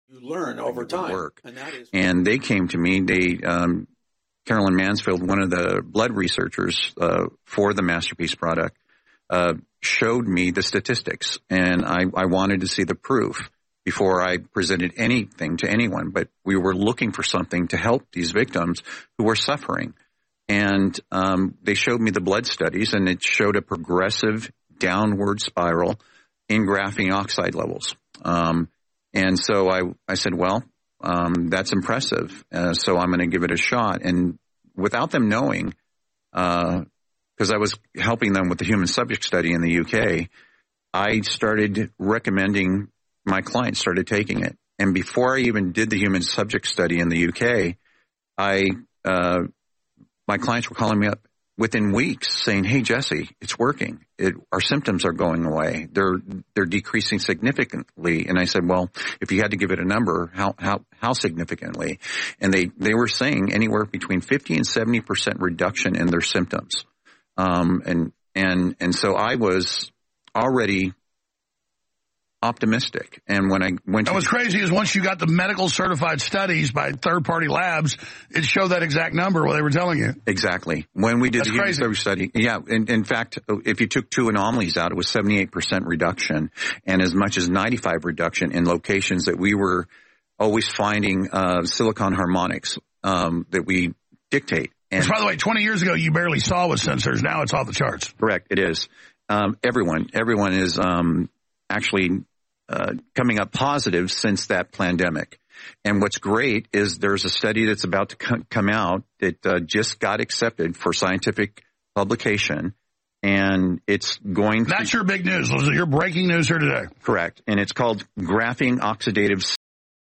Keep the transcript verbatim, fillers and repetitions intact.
You learn over time. Work. And, that is- and they came to me. They, um, Carolyn Mansfield, one of the blood researchers uh, for the Masterpiece product, uh, showed me the statistics, and I, I wanted to see the proof before I presented anything to anyone. But we were looking for something to help these victims who were suffering. And um, they showed me the blood studies, and it showed a progressive downward spiral in graphene oxide levels. Um, and so I, I said, well, um, that's impressive. Uh, so I'm going to give it a shot. And without them knowing, uh, because I was helping them with the human subject study in the U K, I started recommending my clients started taking it. And before I even did the human subject study in the U K, I, uh, my clients were calling me up within weeks saying, hey, Jesse, it's working. It, our symptoms are going away. They're, they're decreasing significantly. And I said, well, if you had to give it a number, how, how, how significantly? And they, they were saying anywhere between fifty and seventy percent reduction in their symptoms. Um, and, and, and so I was already optimistic. And when I went to... And what's crazy is once you got the medical certified studies by third-party labs, it showed that exact number what they were telling you. Exactly. When we did That's the human crazy. subject study, yeah, in, in fact, if you took two anomalies out, it was seventy-eight percent reduction and as much as ninety-five reduction in locations that we were always finding uh, silicon harmonics um, that we dictate. And Which, by the way, twenty years ago you barely saw with sensors. Now it's off the charts. Correct, it is. Um, everyone, everyone is um, actually uh, coming up positive since that pandemic. And what's great is there's a study that's about to co- come out that uh, just got accepted for scientific publication, and it's going to... That's your big news. Those are your breaking news here today. Correct. And it's called Graphene Oxidative